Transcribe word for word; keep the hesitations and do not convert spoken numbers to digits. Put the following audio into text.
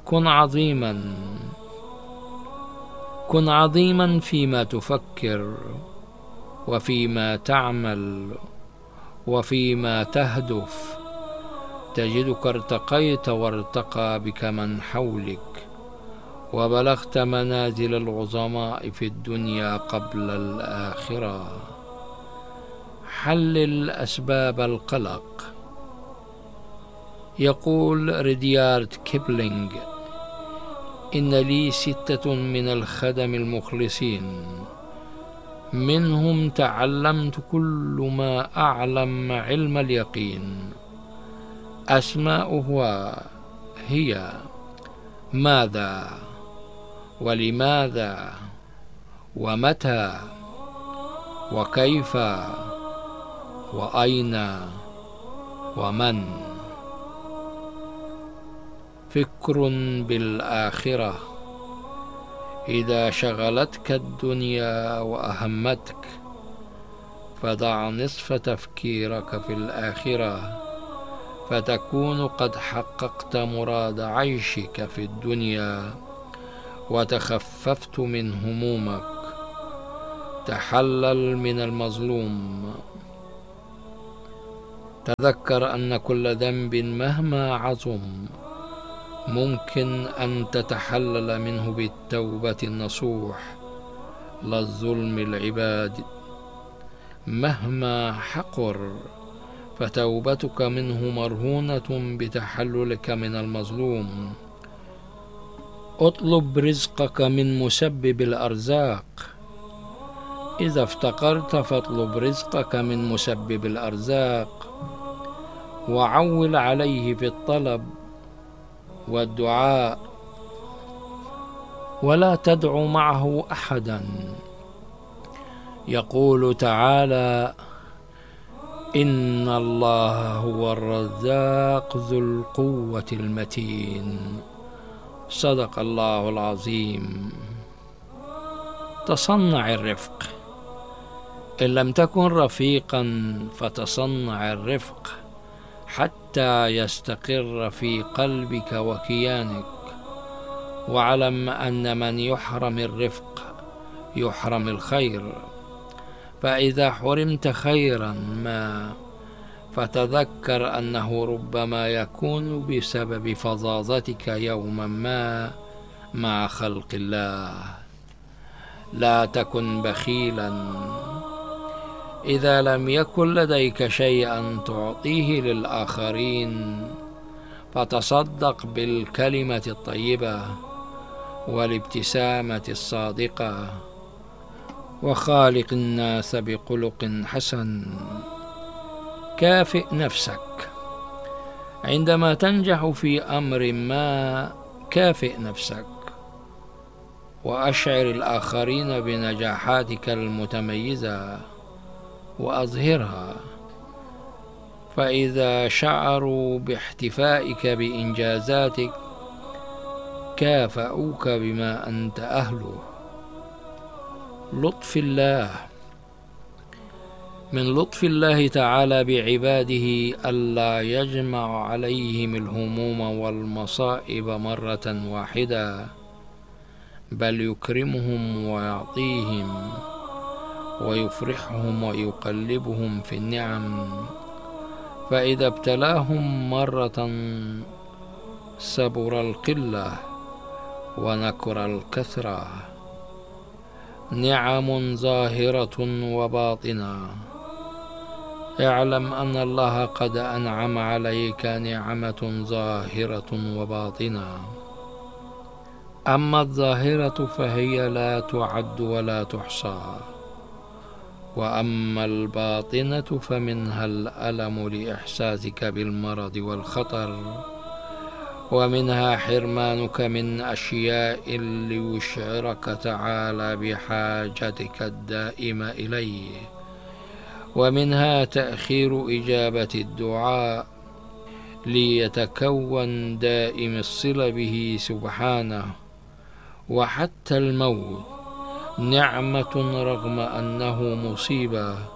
كن عظيما كن عظيما فيما تفكر وفيما تعمل وفيما تهدف، تجدك ارتقيت وارتقى بك من حولك، وبلغت منازل العظماء في الدنيا قبل الآخرة. حلل أسباب القلق. يقول ريديارد كيبلينغ: إن لي ستة من الخدم المخلصين، منهم تعلمت كل ما أعلم علم اليقين. أسماؤها هي ماذا ولماذا ومتى وكيف وأين ومن. فكر بالآخرة. إذا شغلتك الدنيا وأهمتك، فضع نصف تفكيرك في الآخرة، فتكون قد حققت مراد عيشك في الدنيا وتخففت من همومك. تحلل من المظلوم. تذكر أن كل ذنب مهما عظم ممكن أن تتحلل منه بالتوبة النصوح، لا الظلم العباد. مهما حقر فتوبتك منه مرهونة بتحللك من المظلوم. اطلب رزقك من مسبب الأرزاق. إذا افتقرت فاطلب رزقك من مسبب الأرزاق، وعول عليه في الطلب والدعاء، ولا تدع معه أحدا. يقول تعالى: إن الله هو الرزاق ذو القوة المتين. صدق الله العظيم. تصنع الرفق. إن لم تكن رفيقا فتصنع الرفق حتى يستقر في قلبك وكيانك. واعلم أن من يحرم الرفق يحرم الخير. فإذا حرمت خيرا ما فتذكر أنه ربما يكون بسبب فظاظتك يوما ما مع خلق الله. لا تكن بخيلا. إذا لم يكن لديك شيئا تعطيه للآخرين فتصدق بالكلمة الطيبة والابتسامة الصادقة، وخالق الناس بخلق حسن. كافئ نفسك. عندما تنجح في أمر ما كافئ نفسك، وأشعر الآخرين بنجاحاتك المتميزة وأظهرها، فإذا شعروا باحتفائك بإنجازاتك كافأوك بما أنت أهله. لطف الله. من لطف الله تعالى بعباده ألا يجمع عليهم الهموم والمصائب مرة واحدة، بل يكرمهم ويعطيهم ويفرحهم ويقلبهم في النعم. فإذا ابتلاهم مرة سبر القلة ونكر الكثرة. نعم ظاهرة وباطنة. اعلم أن الله قد أنعم عليك نعمة ظاهرة وباطنة. أما الظاهرة فهي لا تعد ولا تحصى، وأما الباطنة فمنها الألم لإحساسك بالمرض والخطر، ومنها حرمانك من أشياء ليشعرك تعالى بحاجتك الدائمة إليه، ومنها تأخير إجابة الدعاء ليتكون دائم الصلة به سبحانه. وحتى الموت نعمة رغم أنه مصيبة،